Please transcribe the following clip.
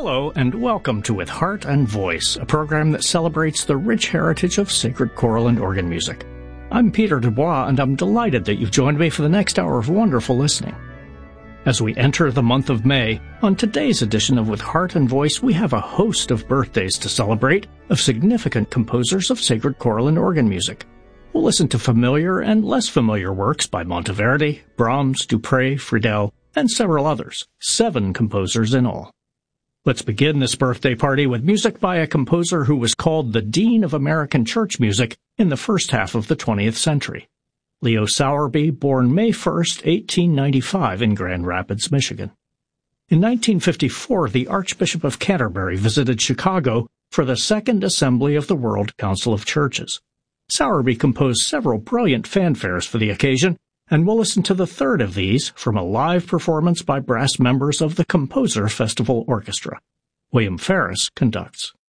Hello, and welcome to With Heart and Voice, a program that celebrates the rich heritage of sacred choral and organ music. I'm Peter Dubois, and I'm delighted that you've joined me for the next hour of wonderful listening. As we enter the month of May, on today's edition of With Heart and Voice, we have a host of birthdays to celebrate of significant composers of sacred choral and organ music. We'll listen to familiar and less familiar works by Monteverdi, Brahms, Dupre, Friedel, and several others, 7 composers in all. Let's begin this birthday party with music by a composer who was called the Dean of American Church Music in the first half of the 20th century. Leo Sowerby, born May 1, 1895 in Grand Rapids, Michigan. In 1954, the Archbishop of Canterbury visited Chicago for the Second Assembly of the World Council of Churches. Sowerby composed several brilliant fanfares for the occasion, and we'll listen to the third of these from a live performance by brass members of the Composer Festival Orchestra. William Ferris conducts.